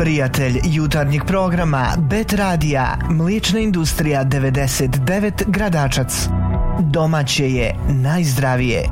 Prijatelj jutarnjeg programa Bet Radija, mliječna industrija 99 Gradačac. Domaće je najzdravije.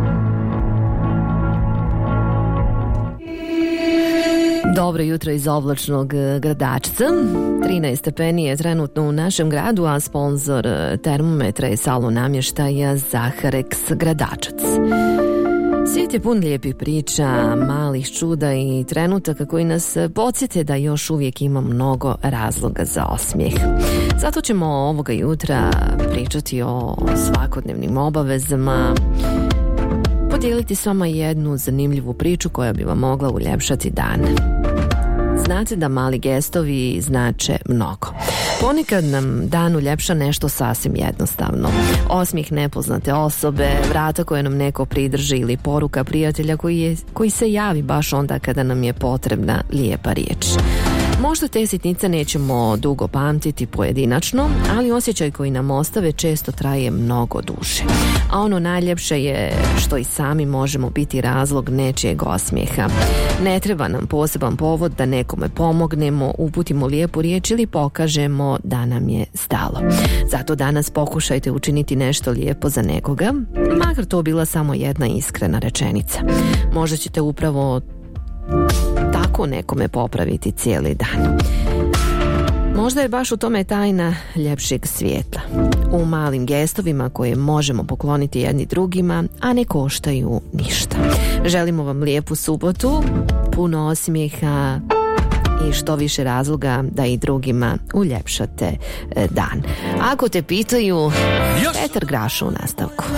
Dobro jutro iz oblačnog Gradačca. 13 stepeni je trenutno u našem gradu, a sponzor termometra je salon namještaja Zaharex Gradačac. Svijet je pun lijepih priča, malih čuda i trenutaka koji nas podsjete da još uvijek ima mnogo razloga za osmijeh. Zato ćemo ovoga jutra pričati o svakodnevnim obavezama, podijeliti s vama jednu zanimljivu priču koja bi vam mogla uljepšati dan. Znate da mali gestovi znače mnogo. Ponekad nam dan uljepša nešto sasvim jednostavno. Osmijeh nepoznate osobe, vrata koje nam neko pridrži ili poruka prijatelja koji se javi baš onda kada nam je potrebna lijepa riječ. Možda te sitnice nećemo dugo pamtiti pojedinačno, ali osjećaj koji nam ostave često traje mnogo duže. A ono najljepše je što i sami možemo biti razlog nečijeg osmijeha. Ne treba nam poseban povod da nekome pomognemo, uputimo lijepu riječ ili pokažemo da nam je stalo. Zato danas pokušajte učiniti nešto lijepo za nekoga, makar to bila samo jedna iskrena rečenica. Možda ćete upravo tako nekome popraviti cijeli dan. Možda je baš u tome tajna ljepšeg svijeta. U malim gestovima koje možemo pokloniti jedni drugima, a ne koštaju ništa. Želimo vam lijepu subotu, puno osmijeha i što više razloga da i drugima uljepšate dan. Ako te pitaju, Petar Graša u nastavku.